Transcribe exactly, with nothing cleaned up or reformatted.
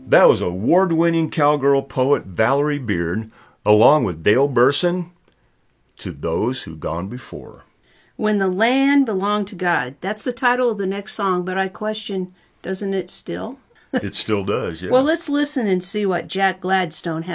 That was award-winning cowgirl poet Valerie Beard, along with Dale Burson, To Those Who Gone Before. When the Land Belonged to God. That's the title of the next song, but I question, doesn't it still? It still does, yeah. Well, let's listen and see what Jack Gladstone has